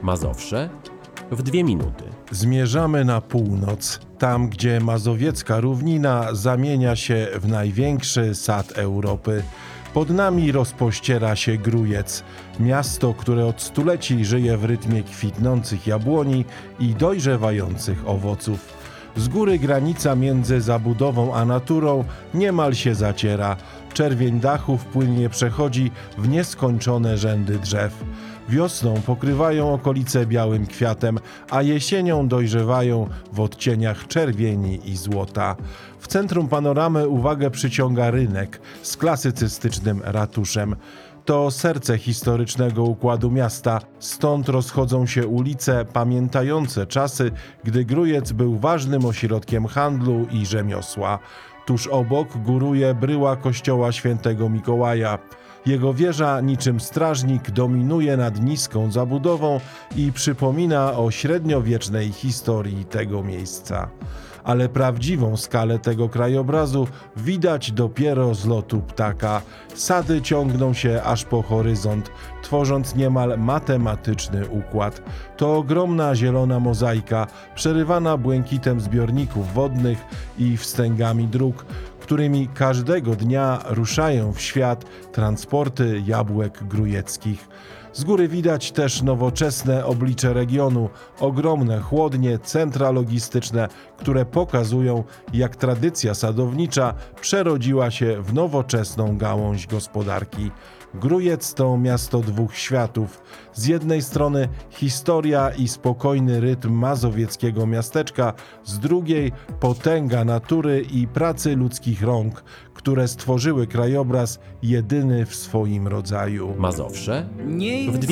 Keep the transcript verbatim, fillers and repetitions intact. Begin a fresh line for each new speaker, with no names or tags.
Mazowsze w dwie minuty.
Zmierzamy na północ, tam gdzie mazowiecka równina zamienia się w największy sad Europy. Pod nami rozpościera się Grójec, miasto, które od stuleci żyje w rytmie kwitnących jabłoni i dojrzewających owoców. Z góry granica między zabudową a naturą niemal się zaciera. Czerwień dachów płynnie przechodzi w nieskończone rzędy drzew. Wiosną pokrywają okolice białym kwiatem, a jesienią dojrzewają w odcieniach czerwieni i złota. W centrum panoramy uwagę przyciąga rynek z klasycystycznym ratuszem. To serce historycznego układu miasta, stąd rozchodzą się ulice pamiętające czasy, gdy Grójec był ważnym ośrodkiem handlu i rzemiosła. Tuż obok góruje bryła kościoła świętego Mikołaja. Jego wieża niczym strażnik dominuje nad niską zabudową i przypomina o średniowiecznej historii tego miejsca. Ale prawdziwą skalę tego krajobrazu widać dopiero z lotu ptaka. Sady ciągną się aż po horyzont, tworząc niemal matematyczny układ. To ogromna zielona mozaika, przerywana błękitem zbiorników wodnych i wstęgami dróg, którymi każdego dnia ruszają w świat transporty jabłek grójeckich. Z góry widać też nowoczesne oblicze regionu, ogromne chłodnie, centra logistyczne, które pokazują, jak tradycja sadownicza przerodziła się w nowoczesną gałąź gospodarki. Grójec to miasto dwóch światów. Z jednej strony historia i spokojny rytm mazowieckiego miasteczka, z drugiej potęga natury i pracy ludzkich rąk, które stworzyły krajobraz jedyny w swoim rodzaju.
Mazowsze
Nie
w dwie